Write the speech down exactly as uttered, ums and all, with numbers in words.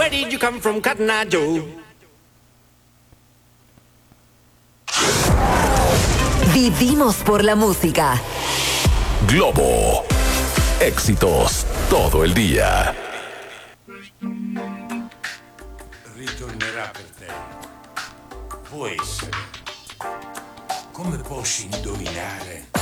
Where did you come from, Cotton Eye Joe? Vivimos por la música. Globo. Éxitos todo el día. Ritornerà per te. Può essere. Come posso indovinare?